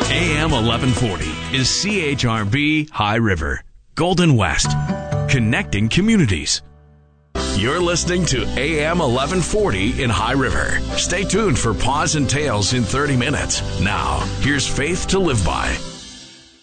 AM 1140 is CHRB High River, Golden West, connecting communities. You're listening to AM 1140 in High River. Stay tuned for Paws and Tales in 30 minutes. Now, here's Faith to Live By.